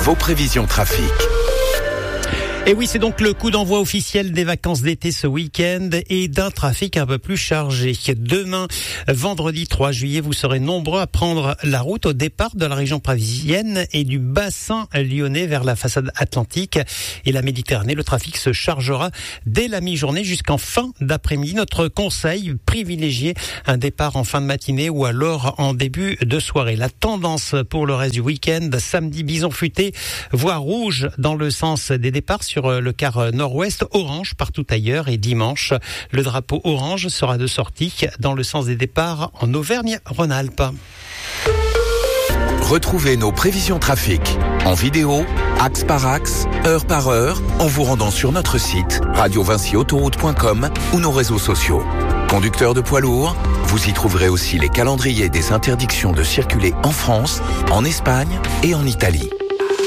vos prévisions trafic. Et oui, c'est donc le coup d'envoi officiel des vacances d'été ce week-end et d'un trafic un peu plus chargé. Demain, vendredi 3 juillet, vous serez nombreux à prendre la route au départ de la région parisienne et du bassin lyonnais vers la façade atlantique et la Méditerranée. Le trafic se chargera dès la mi-journée jusqu'en fin d'après-midi. Notre conseil, privilégier un départ en fin de matinée ou alors en début de soirée. La tendance pour le reste du week-end, samedi, bison futé, voire rouge dans le sens des départs sur le quart nord-ouest, orange partout ailleurs, et dimanche, le drapeau orange sera de sortie dans le sens des départs en Auvergne-Rhône-Alpes. Retrouvez nos prévisions trafic en vidéo, axe par axe, heure par heure, en vous rendant sur notre site radiovincyautoroute.com ou nos réseaux sociaux. Conducteurs de poids lourds, vous y trouverez aussi les calendriers des interdictions de circuler en France, en Espagne et en Italie.